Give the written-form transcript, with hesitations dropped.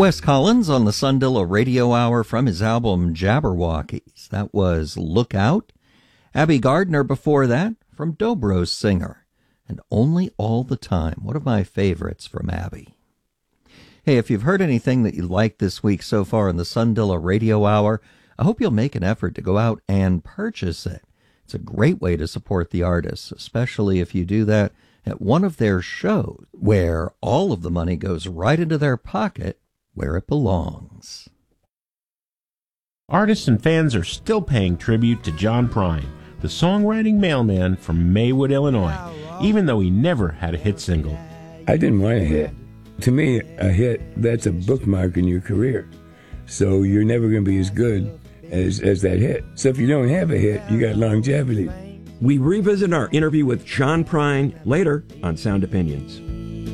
Wes Collins on the Sundilla Radio Hour from his album Jabberwockies. That was Look Out. Abby Gardner before that from Dobro's Singer. And Only All the Time. One of my favorites from Abby. Hey, if you've heard anything that you liked this week so far in the Sundilla Radio Hour, I hope you'll make an effort to go out and purchase it. It's a great way to support the artists, especially if you do that at one of their shows, where all of the money goes right into their pocket, where it belongs. Artists and fans are still paying tribute to John Prine, the songwriting mailman from Maywood, Illinois, even though he never had a hit single. I didn't want a hit. To me, a hit, that's a bookmark in your career. So you're never going to be as good as that hit. So if you don't have a hit, you got longevity. We revisit our interview with John Prine later on Sound Opinions.